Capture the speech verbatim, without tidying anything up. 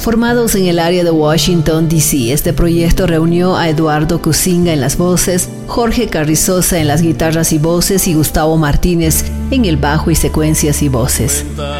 Formados en el área de Washington, D C, este proyecto reunió a Eduardo Cusinga en las voces, Jorge Carrizosa en las guitarras y voces y Gustavo Martínez en el bajo y secuencias y voces.